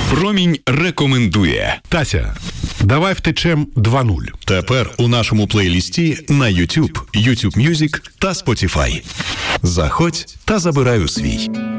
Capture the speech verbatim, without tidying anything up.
Промінь рекомендує. Тася, давай втечем два нуль. Тепер у нашому плейлісті на YouTube, YouTube Music та Spotify. Заходь та забирай у свій.